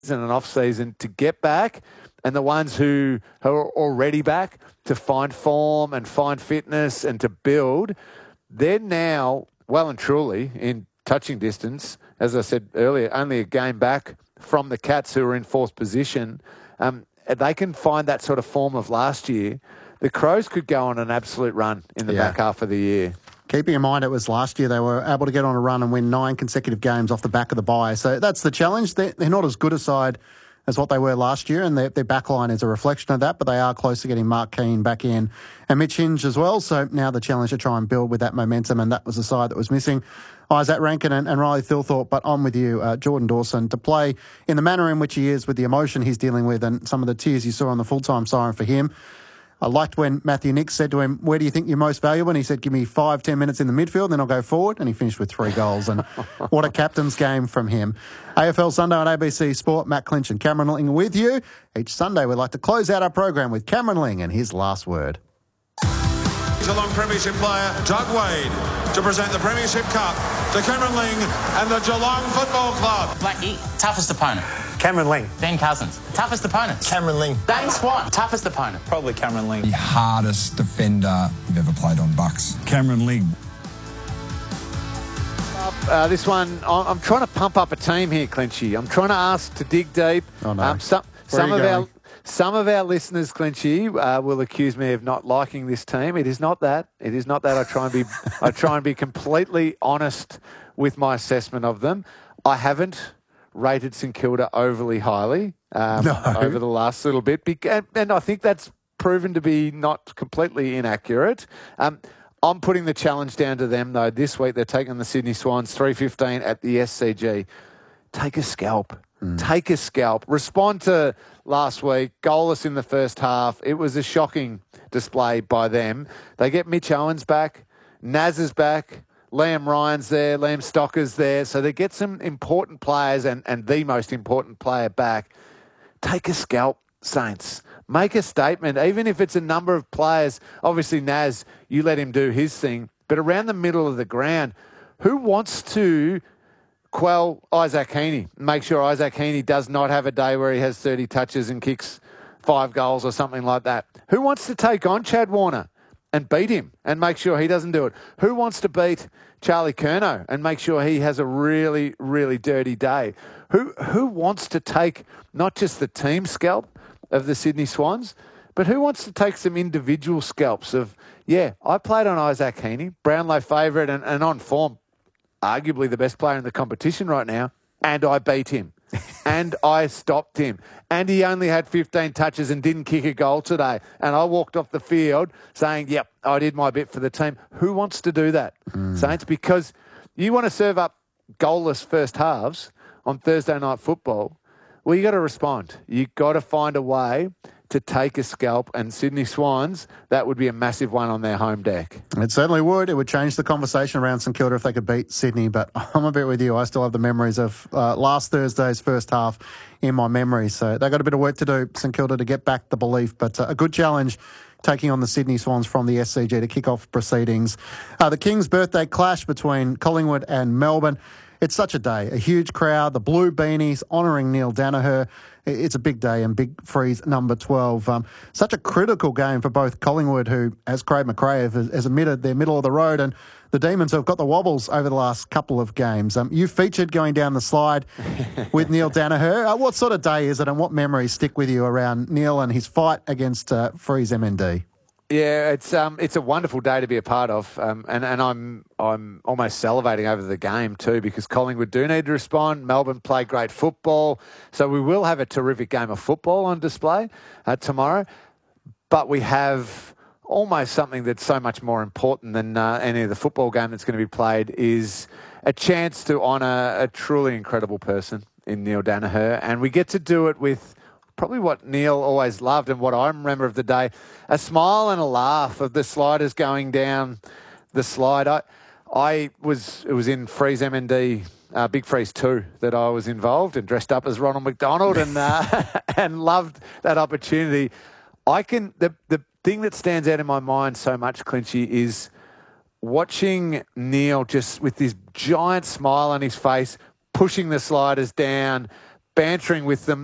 and an off-season to get back, and the ones who are already back to find form and find fitness and to build, they're now well and truly in touching distance. As I said earlier, only a game back from the Cats who are in fourth position. They can find that sort of form of last year. The Crows could go on an absolute run in the back half of the year. Keeping in mind it was last year they were able to get on a run and win 9 consecutive games off the back of the bye. So that's the challenge. They're not as good a side as what they were last year, and their backline is a reflection of that, but they are close to getting Mark Keane back in and Mitch Hinge as well. So now the challenge to try and build with that momentum, and that was the side that was missing Isaac Rankin and Riley Thilthorpe. But on with you, Jordan Dawson, to play in the manner in which he is with the emotion he's dealing with and some of the tears you saw on the full-time siren for him. I liked when Matthew Nicks said to him, where do you think you're most valuable? And he said, give me 5-10 minutes in the midfield, then I'll go forward. And he finished with 3 goals. And what a captain's game from him. AFL Sunday on ABC Sport. Matt Clinch and Cameron Ling with you. Each Sunday we like to close out our program with Cameron Ling and his last word. Geelong Premiership player Doug Wade to present the Premiership Cup to Cameron Ling and the Geelong Football Club. Blackie, toughest opponent. Cameron Ling. Ben Cousins, toughest opponent. Cameron Ling. Dane Swan, toughest opponent. Probably Cameron Ling. The hardest defender you've ever played on Bucks. Cameron Ling. This one, I'm trying to pump up a team here, Clinchy. I'm trying to ask to dig deep. Oh, no. Some of our listeners, Clinchy, will accuse me of not liking this team. It is not that. It is not that. I try and be completely honest with my assessment of them. I haven't rated St Kilda overly highly over the last little bit, and I think that's proven to be not completely inaccurate. I'm putting the challenge down to them, though. This week they're taking the Sydney Swans 3:15 at the SCG. Take a scalp. Take a scalp. Respond to last week. Goalless in the first half. It was a shocking display by them. They get Mitch Owens back. Naz is back. Liam Ryan's there. Liam Stocker's there. So they get some important players and the most important player back. Take a scalp, Saints. Make a statement, even if it's a number of players. Obviously, Naz, you let him do his thing. But around the middle of the ground, who wants to quell Isaac Heaney? Make sure Isaac Heaney does not have a day where he has 30 touches and kicks 5 goals or something like that. Who wants to take on Chad Warner and beat him and make sure he doesn't do it? Who wants to beat Charlie Curnow and make sure he has a really, really dirty day? Who wants to take not just the team scalp of the Sydney Swans, but who wants to take some individual scalps of, I played on Isaac Heaney, Brownlow favourite and on form, arguably the best player in the competition right now, and I beat him. And I stopped him. And he only had 15 touches and didn't kick a goal today. And I walked off the field saying, yep, I did my bit for the team. Who wants to do that, Saints? Because you want to serve up goalless first halves on Thursday night football, well, you got to respond. You got to find a way to take a scalp, and Sydney Swans, that would be a massive one on their home deck. It certainly would. It would change the conversation around St Kilda if they could beat Sydney, but I'm a bit with you. I still have the memories of last Thursday's first half in my memory, so they've got a bit of work to do, St Kilda, to get back the belief, but a good challenge taking on the Sydney Swans from the SCG to kick off proceedings. The Kings' birthday clash between Collingwood and Melbourne. It's such a day, a huge crowd, the blue beanies honouring Neil Daniher. It's a big day and big freeze number 12. Such a critical game for both Collingwood, who, as Craig McRae has admitted, they're middle of the road, and the Demons have got the wobbles over the last couple of games. You featured going down the slide with Neil Daniher. What sort of day is it, and what memories stick with you around Neil and his fight against Freeze MND? Yeah, it's a wonderful day to be a part of, and I'm almost salivating over the game too, because Collingwood do need to respond. Melbourne play great football, so we will have a terrific game of football on display tomorrow. But we have almost something that's so much more important than any of the football game that's going to be played, is a chance to honour a truly incredible person in Neil Daniher, and we get to do it with probably what Neil always loved and what I remember of the day, a smile and a laugh of the sliders going down the slide. It was in Freeze MND, Big Freeze 2, that I was involved and dressed up as Ronald McDonald and and loved that opportunity. The thing that stands out in my mind so much, Clinchy, is watching Neil just with this giant smile on his face, pushing the sliders down, bantering with them